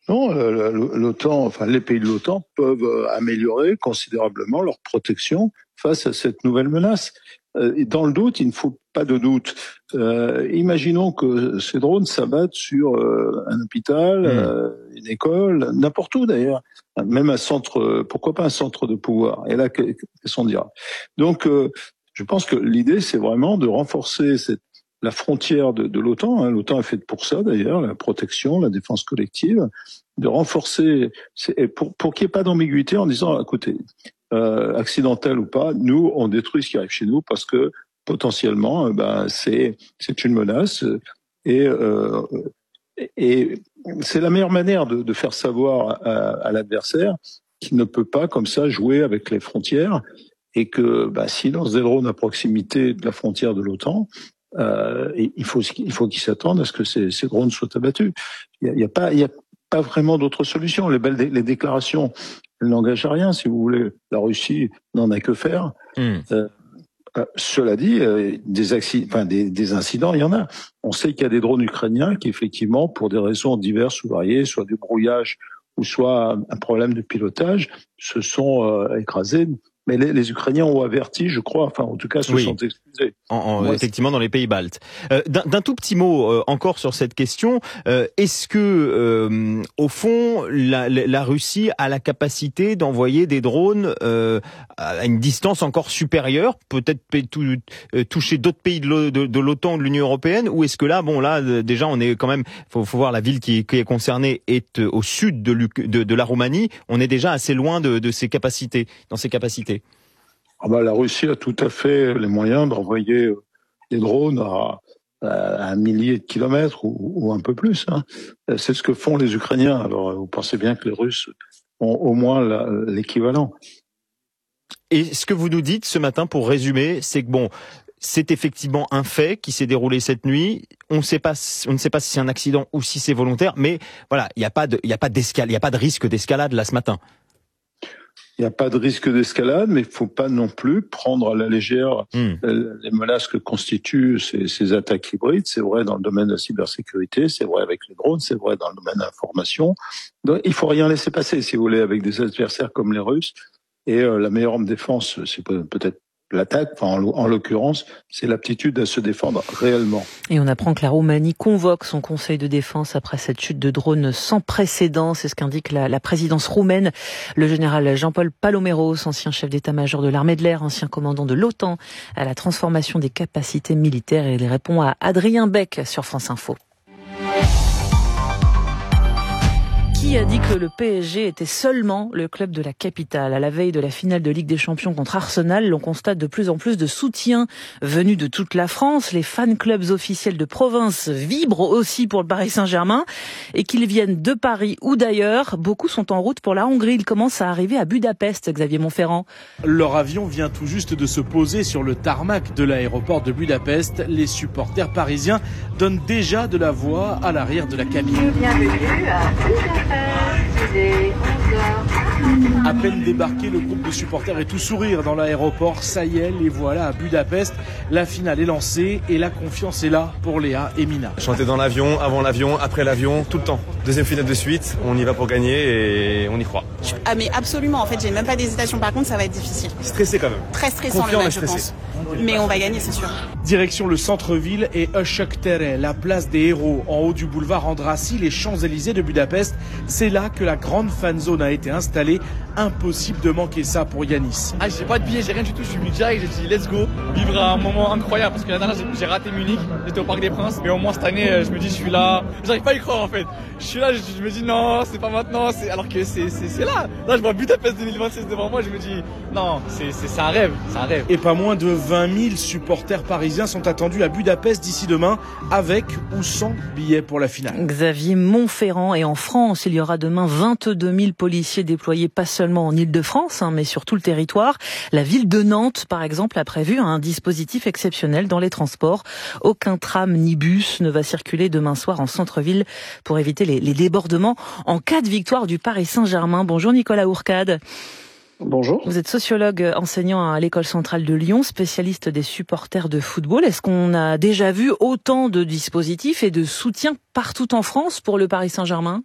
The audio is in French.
Non, l'OTAN, enfin les pays de l'OTAN peuvent améliorer considérablement leur protection face à cette nouvelle menace. Et dans le doute, il ne faut pas de doute. Imaginons que ces drones s'abattent sur un hôpital, une école, n'importe où d'ailleurs, même un centre, pourquoi pas un centre de pouvoir. Et là, qu'est-ce qu'on dira? Donc, je pense que l'idée, c'est vraiment de renforcer la frontière de l'OTAN. Hein. L'OTAN est faite pour ça d'ailleurs, la protection, la défense collective, de renforcer, pour qu'il n'y ait pas d'ambiguïté en disant, écoutez, accidentel ou pas, nous, on détruit ce qui arrive chez nous parce que potentiellement, c'est une menace et c'est la meilleure manière de faire savoir à l'adversaire qu'il ne peut pas comme ça jouer avec les frontières et que s'il lance des drones à proximité de la frontière de l'OTAN, il faut qu'ils s'attendent à ce que ces drones soient abattus. Il y a pas vraiment d'autre solution. Les déclarations, elles n'engagent à rien, si vous voulez. La Russie n'en a que faire. Cela dit, des incidents, il y en a. On sait qu'il y a des drones ukrainiens qui, effectivement, pour des raisons diverses ou variées, soit du brouillage ou soit un problème de pilotage, se sont écrasés. Mais les Ukrainiens ont averti, je crois, enfin en tout cas se sont excusés. Effectivement, dans les pays baltes. D'un tout petit mot encore sur cette question, est-ce que au fond la Russie a la capacité d'envoyer des drones à une distance encore supérieure, peut-être toucher d'autres pays de l'OTAN ou de l'Union européenne, ou est-ce que là, déjà on est quand même, faut voir la ville qui est concernée est au sud de la Roumanie, on est déjà assez loin de ses capacités, dans ses capacités. La Russie a tout à fait les moyens d'envoyer des drones à un millier de kilomètres ou un peu plus. Hein. C'est ce que font les Ukrainiens. Alors, vous pensez bien que les Russes ont au moins l'équivalent. Et ce que vous nous dites ce matin, pour résumer, c'est que c'est effectivement un fait qui s'est déroulé cette nuit. On ne sait pas si c'est un accident ou si c'est volontaire, mais voilà, il n'y a pas de risque d'escalade là ce matin. Il n'y a pas de risque d'escalade, mais il ne faut pas non plus prendre à la légère les menaces que constituent ces attaques hybrides. C'est vrai dans le domaine de la cybersécurité, c'est vrai avec les drones, c'est vrai dans le domaine de l'information. Donc, il ne faut rien laisser passer, si vous voulez, avec des adversaires comme les Russes. Et la meilleure défense, c'est peut-être l'attaque, en l'occurrence, c'est l'aptitude à se défendre réellement. Et on apprend que la Roumanie convoque son conseil de défense après cette chute de drone sans précédent. C'est ce qu'indique la présidence roumaine. Le général Jean-Paul Paloméros, ancien chef d'état-major de l'armée de l'air, ancien commandant de l'OTAN, à la transformation des capacités militaires. Et il répond à Adrien Beck sur France Info. Qui a dit que le PSG était seulement le club de la capitale? À la veille de la finale de Ligue des Champions contre Arsenal, l'on constate de plus en plus de soutien venu de toute la France. Les fan clubs officiels de province vibrent aussi pour le Paris Saint-Germain. Et qu'ils viennent de Paris ou d'ailleurs, beaucoup sont en route pour la Hongrie. Ils commencent à arriver à Budapest, Xavier Montferrand. Leur avion vient tout juste de se poser sur le tarmac de l'aéroport de Budapest. Les supporters parisiens donnent déjà de la voix à l'arrière de la cabine. Bienvenue à Budapest. À peine débarqué, le groupe de supporters est tout sourire dans l'aéroport. Ça y est, les voilà à Budapest. La finale est lancée et la confiance est là pour Léa et Mina. Chanter dans l'avion, avant l'avion, après l'avion, tout le temps. Deuxième finale de suite, on y va pour gagner et on y croit. Ah mais absolument, en fait j'ai même pas d'hésitation, par contre ça va être difficile. Stressé quand même. Très stressant le match je pense. Mais on va gagner c'est sûr. Direction le centre-ville et Öszöktere, la place des héros, en haut du boulevard Andrassy, les Champs-Élysées de Budapest. C'est là que la grande fan zone a été installée. Impossible de manquer ça pour Yanis. J'ai pas de billets, j'ai rien du tout, je suis venu direct, j'ai dit let's go, vivre un moment incroyable parce que la dernière j'ai raté Munich, j'étais au Parc des Princes, mais au moins cette année je me dis je suis là, j'arrive pas à y croire en fait. Je suis là, je me dis non, c'est pas maintenant, alors que c'est là. Là je vois Budapest 2026 devant moi, je me dis non, c'est un rêve, c'est un rêve. Et pas moins de 20 000 supporters parisiens sont attendus à Budapest d'ici demain, avec ou sans billets pour la finale. Xavier Montferrand. Et en France, il y aura demain 22 000 policiers déployés pas seulement en Île-de-France, mais sur tout le territoire. La ville de Nantes, par exemple, a prévu un dispositif exceptionnel dans les transports. Aucun tram ni bus ne va circuler demain soir en centre-ville pour éviter les débordements en cas de victoire du Paris Saint-Germain. Bonjour Nicolas Ourcade. Bonjour. Vous êtes sociologue enseignant à l'École centrale de Lyon, spécialiste des supporters de football. Est-ce qu'on a déjà vu autant de dispositifs et de soutien partout en France pour le Paris Saint-Germain ?